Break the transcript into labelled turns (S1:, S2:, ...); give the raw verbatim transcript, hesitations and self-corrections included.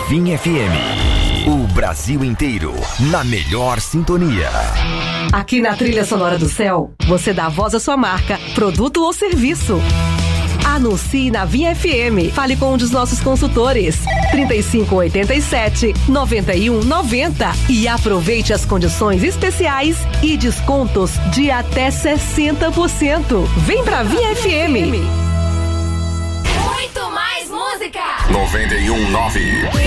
S1: Vinha F M. O Brasil inteiro na melhor sintonia.
S2: Aqui na Trilha Sonora do Céu, você dá voz à sua marca, produto ou serviço. Anuncie na Vinha F M. Fale com um dos nossos consultores. trinta e cinco, oitenta e sete, noventa e um, noventa. E aproveite as condições especiais e descontos de até sessenta por cento. Vem pra Vinha F M.
S3: Muito mais música.
S1: noventa e um, nove.